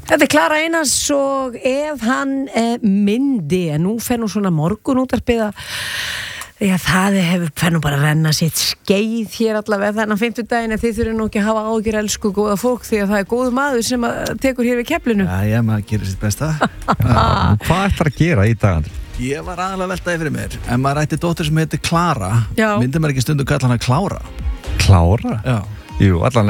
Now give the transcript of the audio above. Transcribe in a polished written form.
Þetta Klara Einars og ef hann myndi, en nú fer nú svona morgunútvarpið að já, það fer nú bara að renna sitt skeið hér allavega þennan 50 daginn, en þið þurfum nú ekki að hafa áhyggjur elsku góða fólk, því að það góður maður sem tekur hér við keflinu. Já, maður gerir sitt besta. Hvað ætlar að gera í dag? Ég var aðalega að veltaði fyrir mér. Ef maður ætti dóttir sem heitir Klara, Já. myndi maður ekki stundu kalla hana Klára? Klára? Já. Jú, allan